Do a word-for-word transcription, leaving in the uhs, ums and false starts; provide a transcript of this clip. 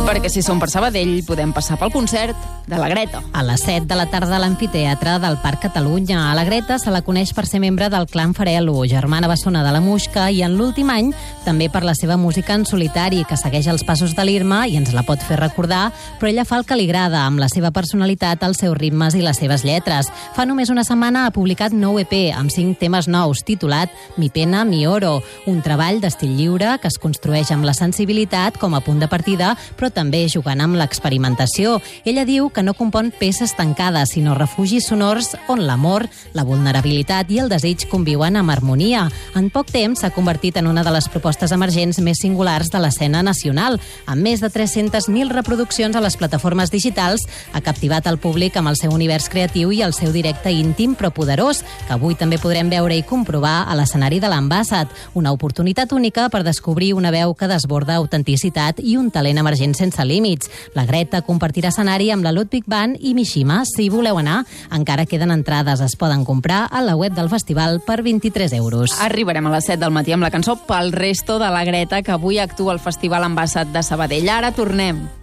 Perquè si som per Sabadell podem passar pel concert de la Greta. A les set de la tarda a l'amfiteatre del Parc Catalunya. A la Greta se la coneix per ser membre del clan Farelo, germana bessona de la Muixca, i en l'últim any també per la seva música en solitari, que segueix els passos de l'Irma i ens la pot fer recordar, però ella fa el que li agrada, amb la seva personalitat, els seus ritmes i les seves lletres. Fa només una setmana ha publicat nou E P amb cinc temes nous, titulat Mi pena, mi oro, un treball d'estil lliure que es construeix amb la sensibilitat com a punt de partida, però també jugant amb l'experimentació. Ella diu que no compon peces tancades, sinó refugis sonors on l'amor, la vulnerabilitat i el desig conviuen amb harmonia. En poc temps s'ha convertit en una de les propostes emergents més singulars de l'escena nacional. Amb més de tres-centes mil reproduccions a les plataformes digitals, ha captivat el públic amb el seu univers creatiu i el seu directe íntim però poderós, que avui també podrem veure i comprovar a l'escenari de l'Ambassat. Una oportunitat única per descobrir una veu que desborda autenticitat i un talent emergent sense límits. La Greta compartirà escenari amb la Ludwig Band i Mishima. Si voleu anar, encara queden entrades. Es poden comprar a la web del festival per vint-i-tres euros. Arribarem a les set del matí amb la cançó Pel resto de la Greta, que avui actua al Festival Ambassat de Sabadell. Ara tornem.